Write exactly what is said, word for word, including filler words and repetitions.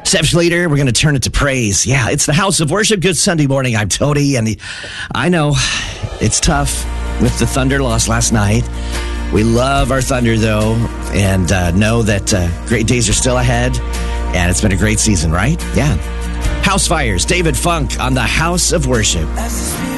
Steph Schleter, we're going to turn it to praise. Yeah, it's the House of Worship. Good Sunday morning. I'm Tony, and the, I know it's tough with the Thunder loss last night. We love our Thunder, though, and uh, know that uh, great days are still ahead, and it's been a great season, right? Yeah. House Fires, David Funk on the House of Worship.